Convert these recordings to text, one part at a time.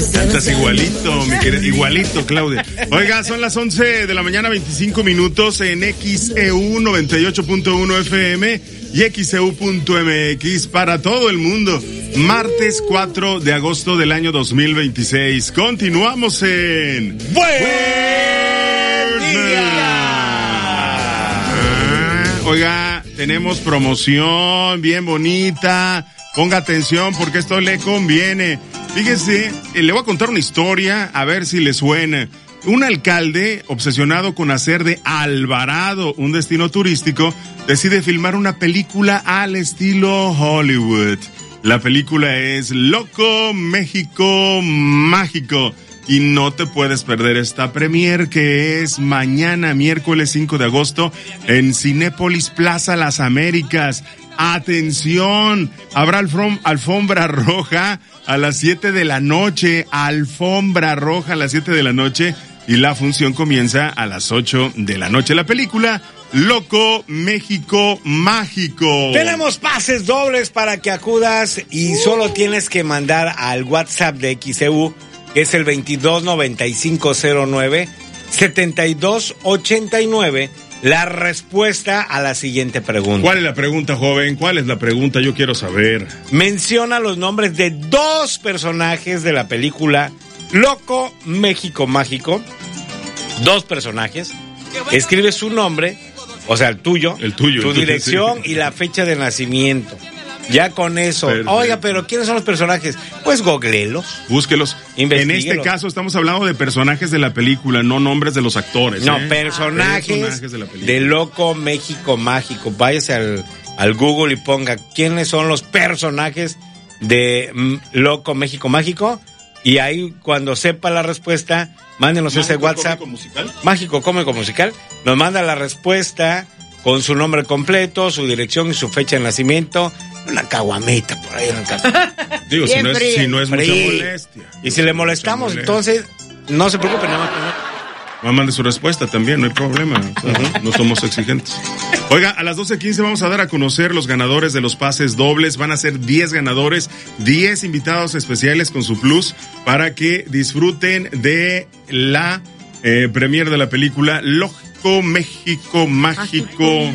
Cantas igualito, mi querida, igualito, Claudia. Oiga, son las 11 de la mañana, 25 minutos en XEU 98.1 FM y XEU.mx para todo el mundo. Martes 4 de agosto del año 2026. Continuamos en... ¡Buen día! Oiga, tenemos promoción bien bonita. Ponga atención porque esto le conviene. Fíjese, le voy a contar una historia, a ver si le suena. Un alcalde, obsesionado con hacer de Alvarado un destino turístico, decide filmar una película al estilo Hollywood. La película es Loco México Mágico. Y no te puedes perder esta premier que es mañana, miércoles 5 de agosto, en Cinépolis Plaza Las Américas. ¡Atención! Habrá alfombra roja a las 7 de la noche. Alfombra roja a las 7 de la noche. Y la función comienza a las 8 de la noche. La película Loco México Mágico. Tenemos pases dobles para que acudas y solo tienes que mandar al WhatsApp de XEU, que es el 229509-7289, la respuesta a la siguiente pregunta. ¿Cuál es la pregunta, joven? ¿Cuál es la pregunta? Yo quiero saber. Menciona los nombres de 2 personajes de la película Loco México Mágico. 2 personajes. Escribe su nombre, o sea, el tuyo, tu dirección, sí, y la fecha de nacimiento. Ya con eso. Perfecto. Oiga, pero ¿quiénes son los personajes? Pues googleelos. Búsquelos. En este caso estamos hablando de personajes de la película, no nombres de los actores. No, personajes de la película. De Loco México Mágico. Váyase al Google y ponga quiénes son los personajes de Loco México Mágico. Y ahí, cuando sepa la respuesta, mándenos ese WhatsApp. ¿Cómico musical? Mágico Cómico Musical. Nos manda la respuesta con su nombre completo, su dirección y su fecha de nacimiento. Una caguamita por ahí. Digo, si no es mucha molestia. Y si le molestamos, entonces, no se preocupen, nada más. Mande su respuesta también, no hay problema. O sea, no somos exigentes. Oiga, a las 12:15 vamos a dar a conocer los ganadores de los pases dobles. Van a ser 10 ganadores, 10 invitados especiales con su plus para que disfruten de la premier de la película Loco México Mágico.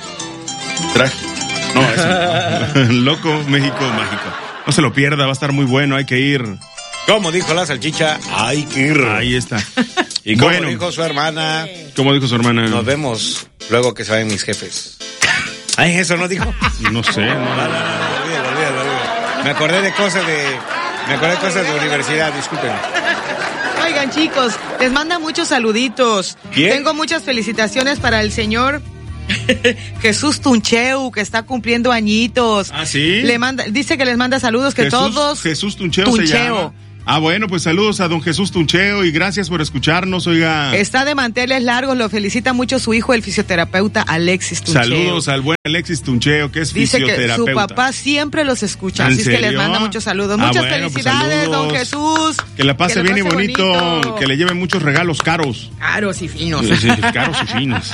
No, Loco México Mágico. No se lo pierda, va a estar muy bueno, hay que ir. Como dijo la salchicha, hay que ir. Ahí está. Y como dijo su hermana. ¿Cómo dijo su hermana? Nos vemos luego que saben mis jefes. Ay, ¿eso no dijo? No sé. No. Olvídalo. Me acordé de cosas de universidad, disculpen. Oigan, chicos, les manda muchos saluditos. ¿Quién? Tengo muchas felicitaciones para el señor Jesús Tuncheu, que está cumpliendo añitos. ¿Ah, sí? Dice que les manda saludos, que todos... Jesús Tuncheu se llama. Ah, bueno, pues saludos a don Jesús Tuncheo y gracias por escucharnos, oiga. Está de manteles largos, lo felicita mucho su hijo, el fisioterapeuta Alexis Tuncheo. Saludos al buen Alexis Tuncheo, que es fisioterapeuta. Dice que su papá siempre los escucha, así es que les manda muchos saludos. Muchas felicidades, pues don Jesús. Que la pase bien y bonito, que le lleven muchos regalos caros. Caros y finos. Sí, caros y finos.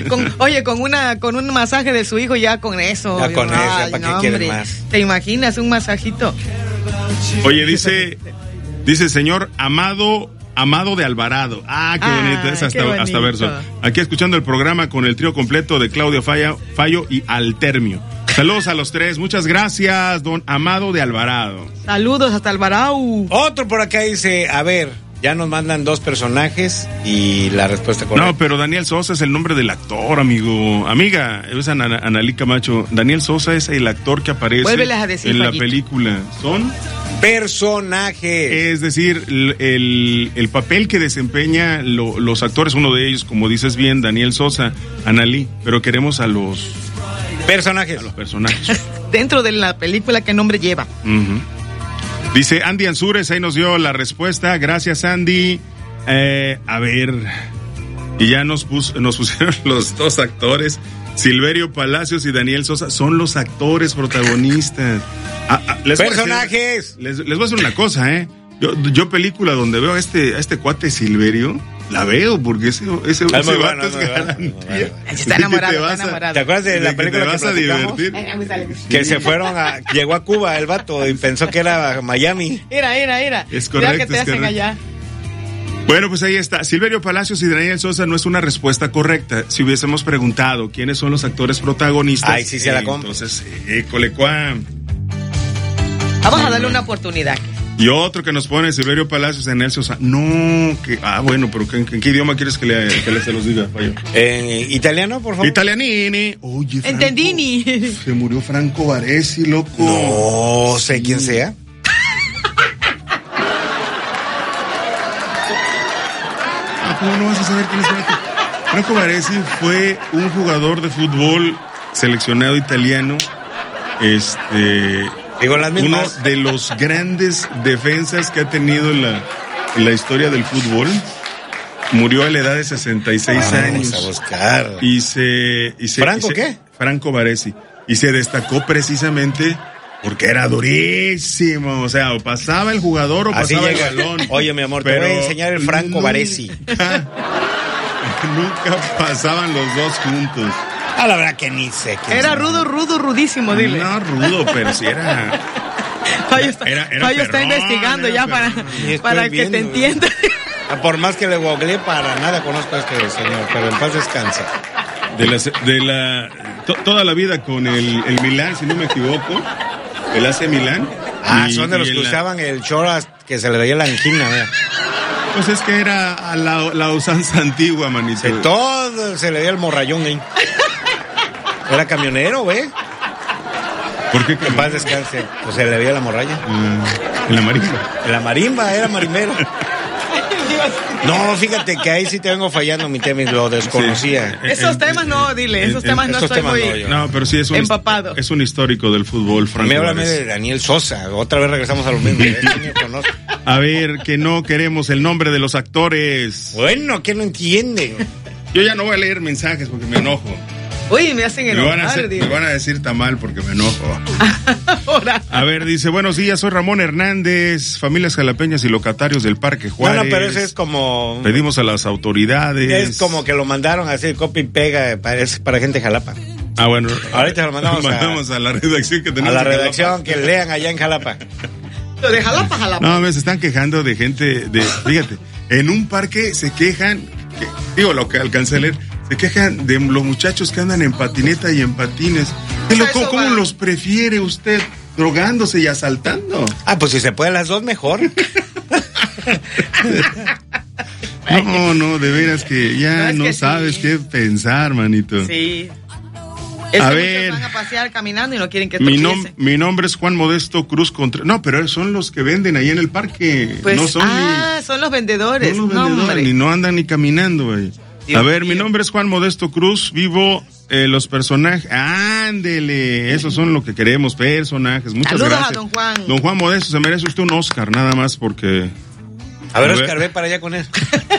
Con un masaje de su hijo, ya con eso. Ya con eso, ¿para qué quieren más? ¿Te imaginas un masajito? Oye, Dice señor Amado de Alvarado. Ah, qué bonito, es hasta verso. Aquí escuchando el programa con el trío completo de Claudio Fallo y Altermio. Saludos a los 3, muchas gracias, don Amado de Alvarado. Saludos hasta Alvarado. Otro por acá dice, a ver, ya nos mandan 2 personajes y la respuesta correcta. No, pero Daniel Sosa es el nombre del actor, amiga, es Analí Camacho. Daniel Sosa es el actor que aparece en la película. Son personajes. Es decir, el papel que desempeña los actores, uno de ellos, como dices bien, Daniel Sosa, Analí, pero queremos a los personajes. A los personajes. Dentro de la película, ¿qué nombre lleva? Uh-huh. Dice Andy Ansúrez, ahí nos dio la respuesta. Gracias, Andy. A ver, y ya nos pusieron los 2 actores. Silverio Palacios y Daniel Sosa son los actores protagonistas. Personajes. Les voy a decir una cosa, Yo película donde veo a este cuate Silverio, La veo porque ese vato es garantía. Está enamorado. ¿Te acuerdas de la película que te vas a divertir? Que se fueron llegó a Cuba el vato y pensó que era Miami. Mira. Es correcto. Mira que te hacen allá. Bueno, pues ahí está. Silverio Palacios y Daniel Sosa no es una respuesta correcta. Si hubiésemos preguntado quiénes son los actores protagonistas. Ay, sí se la compro. Entonces, colecua. Vamos a darle una oportunidad. Y otro que nos pone Silverio Palacios y Daniel Sosa. No, que. Bueno, pero ¿en qué idioma quieres que se los diga? En italiano, por favor. Italianini. Oye, Franco, Entendini. Se murió Franco Baresi, loco. No sé quién sea. ¿Cómo no vas a saber quién es Franco? Franco Baresi fue un jugador de fútbol seleccionado italiano. Digo las uno mismas. de los grandes defensas que ha tenido en la historia del fútbol. Murió a la edad de 66 años. Vamos a buscar. Y se ¿Franco qué? Franco Baresi. Y se destacó precisamente porque era durísimo. O sea, o pasaba el jugador o así pasaba llega el balón. Oye, mi amor, te voy a enseñar el Franco Baresi. Nunca pasaban los dos juntos. Ah, la verdad que ni sé. Era rudísimo, dile. No rudo, pero sí era. Fallo está investigando ya para que te entienda. Por más que le googleé, para nada conozco a este señor, pero en paz descansa. Toda la vida con el Milán, si no me equivoco, el AC Milán. Son de los que usaban el short que se le veía la angina, ¿verdad? Pues es que era la usanza antigua, manito. De todo se le veía el morrallón ahí. Era camionero, güey. ¿Por qué? En paz descanse. Pues se le veía la morralla. En la marimba. En la marimba, era marimero. No, fíjate que ahí sí te vengo fallando mi tema y lo desconocía. Sí. Esos temas no, dile, esos temas no estoy muy no, pero sí es un empapado. Es un histórico del fútbol, Franco. Me háblame de Daniel Sosa, otra vez regresamos a lo mismo. A ver, que no queremos el nombre de los actores. Bueno, ¿qué no entienden? Yo ya no voy a leer mensajes porque me enojo. Uy, me hacen enojar. Me van a decir tamal porque me enojo. A ver, dice, buenos días, soy Ramón Hernández, familias jalapeñas y locatarios del Parque Juárez. No, pero eso es como... Pedimos a las autoridades. Es como que lo mandaron a hacer copy y pega para gente de Jalapa. Ah, bueno. Ahorita lo mandamos a la redacción que tenemos. A la redacción que lean allá en Jalapa. De Jalapa. No, me se están quejando de gente fíjate, en un parque se quejan, lo que alcancé a leer, se quejan de los muchachos que andan en patineta y en patines. ¿Cómo los prefiere usted? ¿Drogándose y asaltando? Ah, pues si se puede las dos, mejor. No, de veras que ya no sabes qué pensar, manito. Sí. A ver, van a pasear caminando y no quieren que tropiece. Mi nombre es Juan Modesto Cruz Contreras. No, pero son los que venden ahí en el parque. Pues, no son son los vendedores. Son los vendedores, ni no andan ni caminando, güey. A ver, mi nombre es Juan Modesto Cruz, vivo los personajes. Ándele, esos son lo que queremos, personajes. Muchas Saludos gracias. A don Juan. Don Juan Modesto, se merece usted un Oscar, nada más porque... A ver, Oscar, ve para allá con él.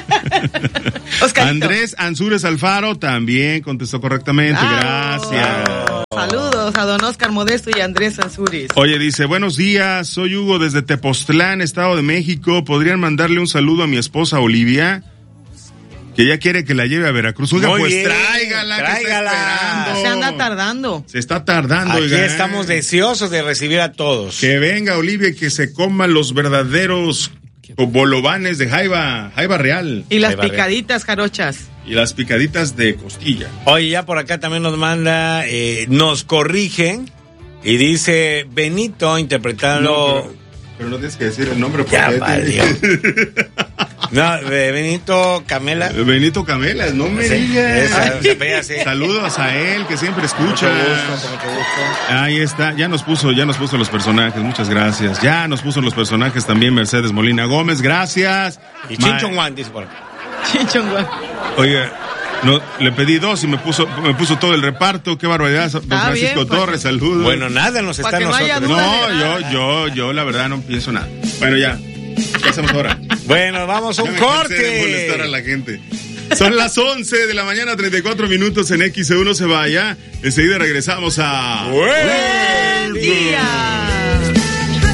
Andrés Ansúrez Alfaro también contestó correctamente, gracias. Saludos a don Oscar Modesto y Andrés Ansúrez. Oye, dice, buenos días, soy Hugo desde Tepoztlán, Estado de México. ¿Podrían mandarle un saludo a mi esposa Olivia? Que ya quiere que la lleve a Veracruz. Oiga, pues bien, tráigala. Se anda tardando. Se está tardando. Aquí estamos deseosos de recibir a todos. Que venga Olivia y que se coman los verdaderos bolovanes de jaiba real. Y las picaditas jarochas. Y las picaditas de costilla. Oye, ya por acá también nos manda, nos corrigen y dice Benito interpretando... Pero no tienes que decir el nombre. Ya valió. No, Benito Camela. Benito Camela, no me digas. Saludos a él, que siempre escucha. Mucho gusto. Ahí está, ya nos puso los personajes, muchas gracias. Ya nos puso los personajes también Mercedes Molina Gómez, gracias. Y Chinchon Juan, dice por acá. Chinchon Juan. Oiga, no, le pedí 2 y me puso todo el reparto, qué barbaridad. Don Francisco bien, pues, Torres, saludos. Bueno, nada nos está nosotros. No, yo la verdad no pienso nada. Bueno, ya. ¿Qué hacemos ahora? Bueno, vamos a un corte. De molestar a la gente. Son las 11 de la mañana, 34 minutos en XE1, no se vaya. Enseguida regresamos a... ¡Buen día!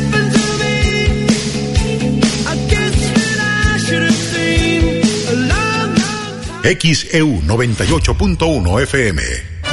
I guess that I should have seen a lot. XEU 98.1 FM.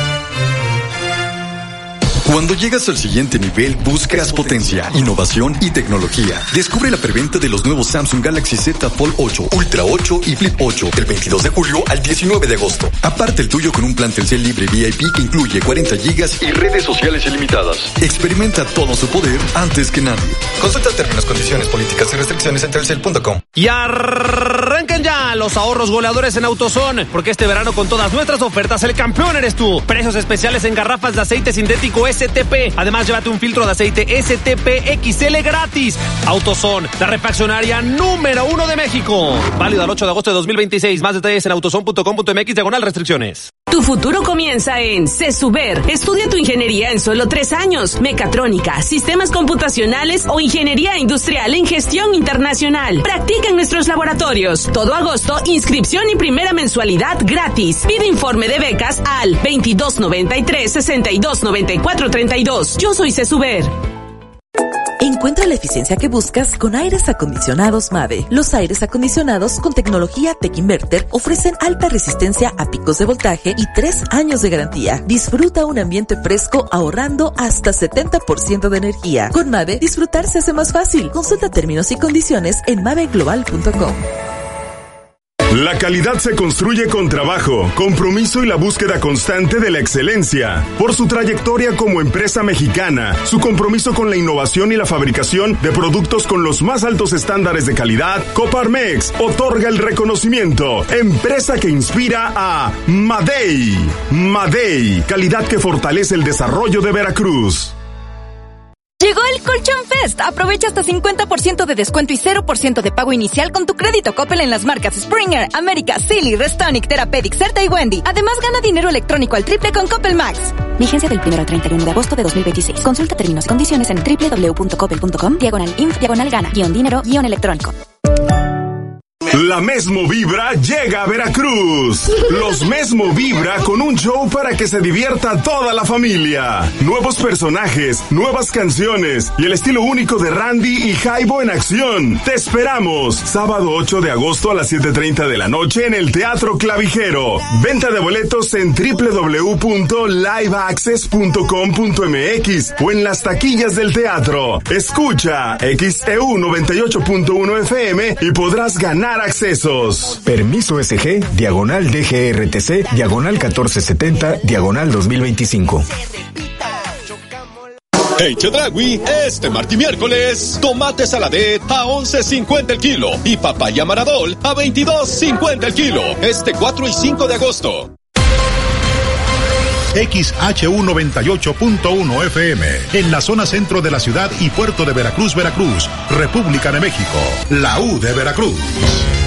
Cuando llegas al siguiente nivel, buscas potencia, innovación y tecnología. Descubre la preventa de los nuevos Samsung Galaxy Z Fold 8, Ultra 8 y Flip 8 del 22 de julio al 19 de agosto. Aparte el tuyo con un plan Telcel libre VIP que incluye 40 gigas y redes sociales ilimitadas. Experimenta todo su poder antes que nadie. Consulta términos, condiciones, políticas y restricciones en telcel.com. Y arrancan ya los ahorros goleadores en AutoZone, porque este verano con todas nuestras ofertas el campeón eres tú. Precios especiales en garrafas de aceite sintético STP. Además, llévate un filtro de aceite STP XL gratis. AutoZone, la refaccionaria número 1 de México. Válido al 8 de agosto de 2026. Más detalles en autozone.com.mx/restricciones. Tu futuro comienza en CESUBER. Estudia tu ingeniería en solo 3 años. Mecatrónica, sistemas computacionales o ingeniería industrial en gestión internacional. Practica en nuestros laboratorios. Todo agosto, inscripción y primera mensualidad gratis. Pide informe de becas al 2293-629432. Yo soy CESUBER. Encuentra la eficiencia que buscas con aires acondicionados Mave. Los aires acondicionados con tecnología Tech Inverter ofrecen alta resistencia a picos de voltaje y 3 años de garantía. Disfruta un ambiente fresco ahorrando hasta 70% de energía. Con Mave, disfrutar se hace más fácil. Consulta términos y condiciones en maveglobal.com. La calidad se construye con trabajo, compromiso y la búsqueda constante de la excelencia. Por su trayectoria como empresa mexicana, su compromiso con la innovación y la fabricación de productos con los más altos estándares de calidad, Coparmex otorga el reconocimiento. Empresa que inspira a Madey. Madey, calidad que fortalece el desarrollo de Veracruz. Llegó el Colchón Fest. Aprovecha hasta 50% de descuento y 0% de pago inicial con tu crédito Coppel en las marcas Springer, América, Silly, Restonic, Therapeutic, Certa y Wendy. Además, gana dinero electrónico al triple con Coppel Max. Vigencia del 1 al 31 de agosto de 2026. Consulta términos y condiciones en www.coppel.com/inf/gana-dinero-electrónico. La Mesmo Vibra llega a Veracruz. Los Mesmo Vibra con un show para que se divierta toda la familia. Nuevos personajes, nuevas canciones y el estilo único de Randy y Jaibo en acción. Te esperamos. Sábado 8 de agosto a las 7:30 de la noche en el Teatro Clavijero. Venta de boletos en www.liveaccess.com.mx o en las taquillas del teatro. Escucha XEU 98.1 FM y podrás ganar accesos. Permiso SG, diagonal DGRTC, diagonal 1470, diagonal 2025. En Chedraui, este martes y miércoles, tomate saladet a 11.50 el kilo y papaya maradol a 22.50 el kilo. Este 4 y 5 de agosto. XHU 98.1 FM, en la zona centro de la ciudad y puerto de Veracruz, Veracruz, República de México, la U de Veracruz.